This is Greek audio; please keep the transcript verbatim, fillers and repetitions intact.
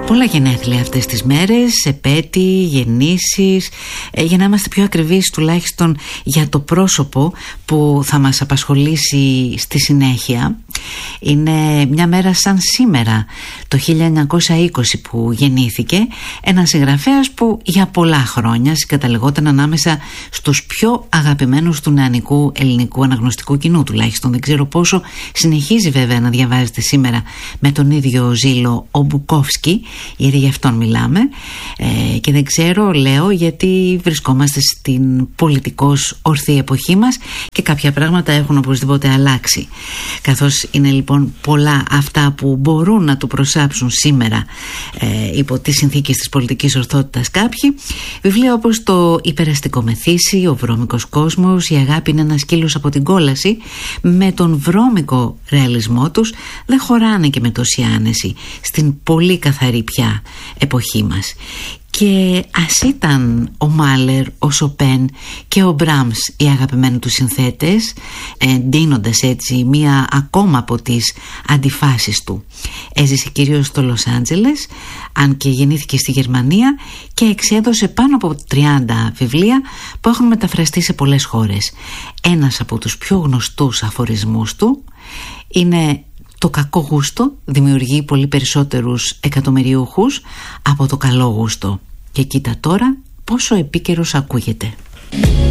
Πολλά γενέθλια αυτές τις μέρες, επέτειοι, γεννήσεις, ε, για να είμαστε πιο ακριβείς τουλάχιστον για το πρόσωπο που θα μας απασχολήσει στη συνέχεια. Είναι μια μέρα σαν σήμερα, το χίλια εννιακόσια είκοσι, που γεννήθηκε ένας συγγραφέας που για πολλά χρόνια συγκαταλεγόταν ανάμεσα στους πιο αγαπημένους του νεανικού ελληνικού αναγνωστικού κοινού. Τουλάχιστον δεν ξέρω πόσο συνεχίζει βέβαια να διαβάζεται σήμερα με τον ίδιο ζήλο ο Μπουκόφσκι, γιατί γι' αυτόν μιλάμε, ε, και δεν ξέρω, λέω, γιατί βρισκόμαστε στην πολιτικώς ορθή εποχή μας και κάποια πράγματα έχουν οπωσδήποτε αλλάξει. Καθώς είναι λοιπόν πολλά αυτά που μπορούν να του προσάψουν σήμερα ε, υπό τις συνθήκες της πολιτικής ορθότητας κάποιοι, βιβλία όπως το «Υπεραστικό Μεθύσι», «Ο βρώμικος κόσμος», «Η αγάπη είναι ένα σκύλος από την κόλαση», με τον βρώμικο ρεαλισμό τους δεν χωράνε και με τόση άνεση στην πολύ καθαρή πια εποχή μας. Και ας ήταν ο Μάλερ, ο Σοπέν και ο Μπράμς οι αγαπημένοι του συνθέτες, εντείνοντας έτσι μία ακόμα από τις αντιφάσεις του. Έζησε κυρίως στο Λος Άντζελες, αν και γεννήθηκε στη Γερμανία, και εξέδωσε πάνω από τριάντα βιβλία που έχουν μεταφραστεί σε πολλές χώρες. Ένας από τους πιο γνωστούς αφορισμούς του είναι: το κακό γούστο δημιουργεί πολύ περισσότερους εκατομμυριούχους από το καλό γούστο. Και κοίτα τώρα πόσο επίκαιρος ακούγεται.